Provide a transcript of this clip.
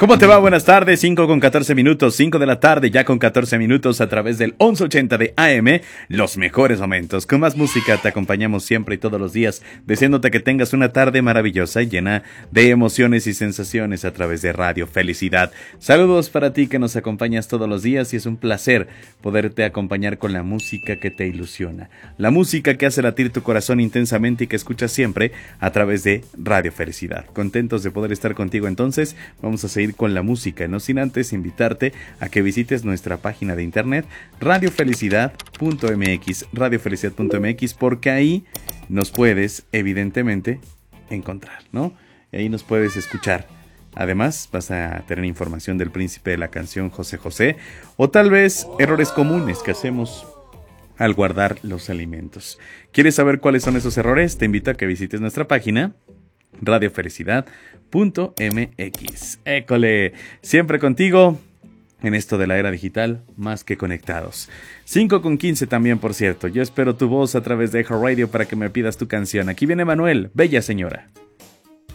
¿Cómo te va? Buenas tardes, 5 con 14 minutos, 5 de la tarde, ya con 14 minutos a través del 1180 de AM, los mejores momentos. Con más música te acompañamos siempre y todos los días, deseándote que tengas una tarde maravillosa y llena de emociones y sensaciones a través de Radio Felicidad. Saludos para ti que nos acompañas todos los días y es un placer poderte acompañar con la música que te ilusiona. La música que hace latir tu corazón intensamente y que escuchas siempre a través de Radio Felicidad. Contentos de poder estar contigo entonces, vamos a seguir con la música, no sin antes invitarte a que visites nuestra página de internet radiofelicidad.mx, porque ahí nos puedes evidentemente encontrar, ¿no? Ahí nos puedes escuchar. Además, vas a tener información del príncipe de la canción José José, o tal vez errores comunes que hacemos al guardar los alimentos. ¿Quieres saber cuáles son esos errores? Te invito a que visites nuestra página radiofelicidad.mx. École, siempre contigo en esto de la era digital, más que conectados. 5 con 15 también, por cierto. Yo espero tu voz a través de Ejo Radio para que me pidas tu canción. Aquí viene Manuel, Bella Señora.